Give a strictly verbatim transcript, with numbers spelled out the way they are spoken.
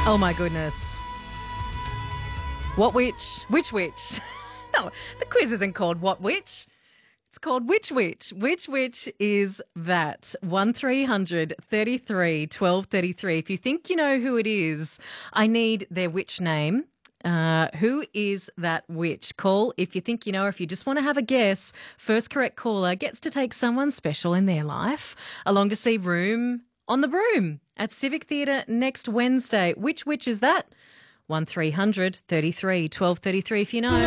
Oh, my goodness. What witch? Which witch? No, the quiz isn't called What Witch. It's called Which Witch. Which witch is that? one three hundred thirty-three twelve thirty-three. If you think you know who it is, I need their witch name. Uh, who is that witch? Call if you think you know, or if you just want to have a guess. First correct caller gets to take someone special in their life along to see Room on the Broom at Civic Theatre next Wednesday. Which witch is that? one three hundred thirty-three twelve thirty-three if you know.